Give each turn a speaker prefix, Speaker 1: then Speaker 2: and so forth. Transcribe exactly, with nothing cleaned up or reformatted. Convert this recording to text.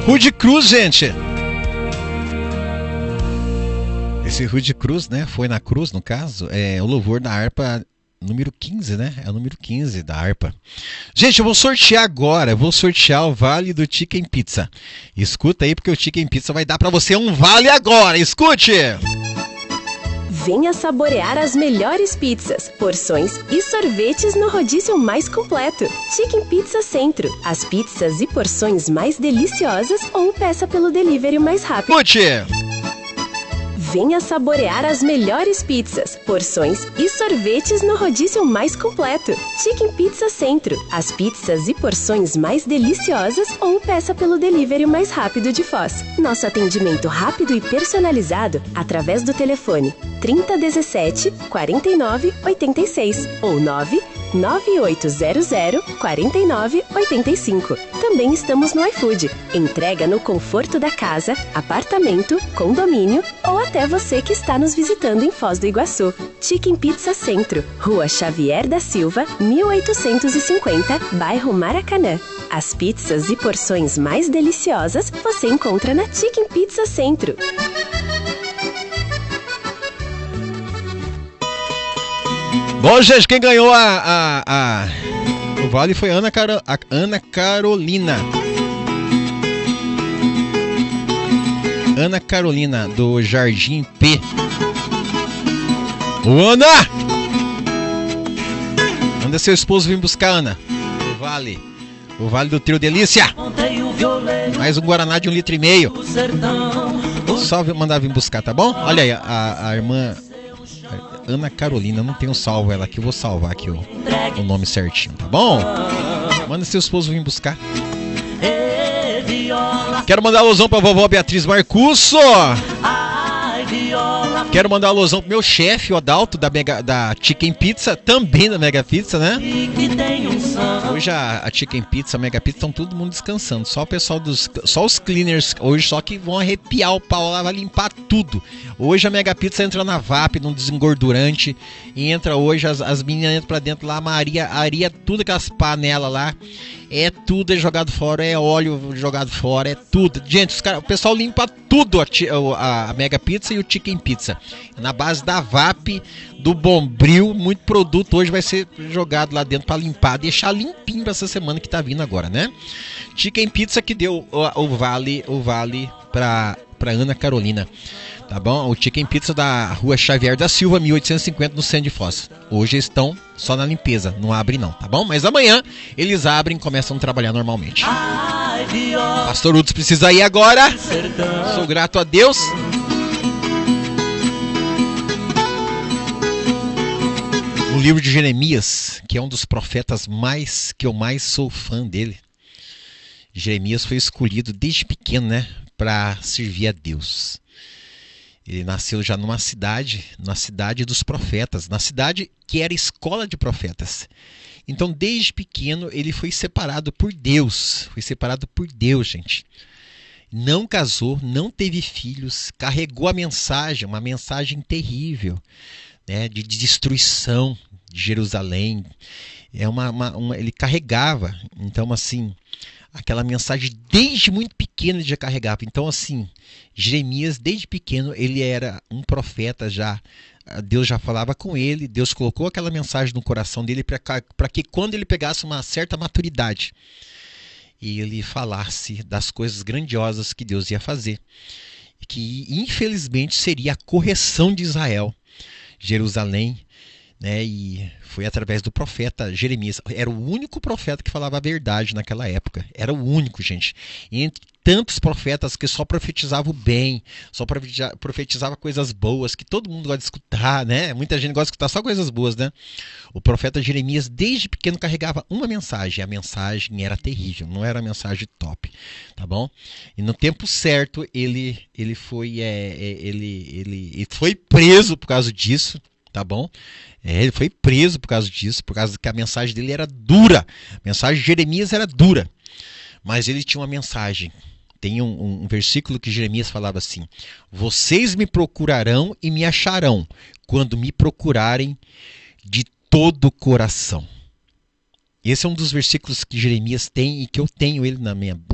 Speaker 1: Rude Cruz, gente. Esse Rude Cruz, né? Foi na cruz, no caso. É o louvor da harpa número quinze, né? É o número quinze da harpa. Gente, eu vou sortear agora. Eu vou sortear o vale do Chicken Pizza. Escuta aí, porque o Chicken Pizza vai dar pra você um vale agora. Escute!
Speaker 2: Venha saborear as melhores pizzas, porções e sorvetes no rodízio mais completo. Chicken Pizza Centro. As pizzas e porções mais deliciosas ou peça pelo delivery mais rápido.
Speaker 1: Escute!
Speaker 2: Venha saborear as melhores pizzas, porções e sorvetes no rodízio mais completo. Chicken Pizza Centro. As pizzas e porções mais deliciosas ou peça pelo delivery mais rápido de Foz. Nosso atendimento rápido e personalizado através do telefone trinta dezessete, quarenta e nove, oitenta e seis ou nove nove oito zero zero, quarenta e nove, oitenta e cinco. Também estamos no iFood. Entrega no conforto da casa, apartamento, condomínio ou até você que está nos visitando em Foz do Iguaçu. Chicken Pizza Centro, Rua Xavier da Silva, mil oitocentos e cinquenta, bairro Maracanã. As pizzas e porções mais deliciosas você encontra na Chicken Pizza Centro.
Speaker 1: Bom, gente, quem ganhou a, a, a... o vale foi a Ana, Caro... a Ana Carolina. Ana Carolina, do Jardim P. Ô, Ana! Manda seu esposo vir buscar, Ana. O vale. O vale do Trio Delícia. Mais um Guaraná de um litro e meio. Só mandar vir buscar, tá bom? Olha aí, a, a irmã... Ana Carolina, não tenho salvo ela aqui, eu vou salvar aqui o, o nome certinho, tá bom? Manda seu esposo vir buscar. Quero mandar alusão pra vovó Beatriz Marcusso. Quero mandar alusão pro meu chefe, o Adalto, da, Mega, da Chicken Pizza, também da Mega Pizza, né? Hoje a, a Chicken Pizza, a Mega Pizza, estão todo mundo descansando. Só o pessoal dos. Só os cleaners hoje, só que vão arrepiar o pau lá, vai limpar tudo. Hoje a Mega Pizza entra na V A P, num desengordurante. E entra hoje, as, as meninas entram pra dentro lá, a Maria, aria tudo aquelas panelas lá. É tudo é jogado fora, é óleo jogado fora, é tudo. Gente, os cara, o pessoal limpa tudo, a, a, a Mega Pizza e o Chicken Pizza. Na base da V A P, do Bombril, muito produto hoje vai ser jogado lá dentro para limpar, deixar limpinho para essa semana que tá vindo agora, né? Chicken Pizza que deu o, o vale, o vale para para Ana Carolina. Tá bom? O Chicken Pizza da Rua Xavier da Silva, mil oitocentos e cinquenta, no centro de Foz. Hoje estão só na limpeza, não abrem não, tá bom? Mas amanhã eles abrem e começam a trabalhar normalmente. Pastor Uds precisa ir agora. Sou grato a Deus. O livro de Jeremias, que é um dos profetas mais que eu mais sou fã dele. Jeremias foi escolhido desde pequeno, né, para servir a Deus. Ele nasceu já numa cidade, na cidade dos profetas, na cidade que era escola de profetas. Então, desde pequeno, ele foi separado por Deus. Foi separado por Deus, gente. Não casou, não teve filhos, carregou a mensagem, uma mensagem terrível, né, de destruição de Jerusalém. É uma, uma, uma, ele carregava, então, assim... aquela mensagem desde muito pequeno ele já carregava. Então, assim, Jeremias, desde pequeno, ele era um profeta já. Deus já falava com ele, Deus colocou aquela mensagem no coração dele para que quando ele pegasse uma certa maturidade e ele falasse das coisas grandiosas que Deus ia fazer. Que, infelizmente, seria a correção de Israel, Jerusalém, né? E foi através do profeta Jeremias. Era o único profeta que falava a verdade naquela época. Era o único, gente. E entre tantos profetas que só profetizavam o bem, só profetizava coisas boas, que todo mundo gosta de escutar, né? Muita gente gosta de escutar só coisas boas, né? O profeta Jeremias, desde pequeno, carregava uma mensagem. A mensagem era terrível, não era a mensagem top, tá bom? E no tempo certo, ele, ele, foi, é, ele, ele, ele foi preso por causa disso. Tá bom? É, ele foi preso por causa disso, por causa que a mensagem dele era dura. A mensagem de Jeremias era dura. Mas ele tinha uma mensagem. Tem um, um versículo que Jeremias falava assim: vocês me procurarão e me acharão quando me procurarem de todo o coração. Esse é um dos versículos que Jeremias tem e que eu tenho ele na minha